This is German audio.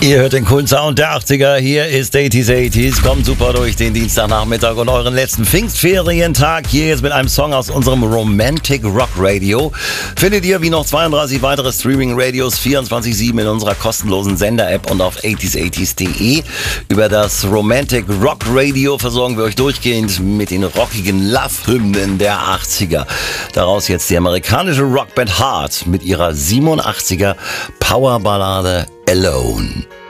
Ihr hört den coolen Sound der 80er. Hier ist 80s. Kommt super durch den Dienstagnachmittag und euren letzten Pfingstferientag. Hier jetzt mit einem Song aus unserem Romantic Rock Radio. Findet ihr wie noch 32 weitere Streaming-Radios 24/7 in unserer kostenlosen Sender-App und auf 80s.de. Über das Romantic Rock Radio versorgen wir euch durchgehend mit den rockigen Love-Hymnen der 80er. Daraus jetzt die amerikanische Rockband Heart mit ihrer 87er Powerballade Alone.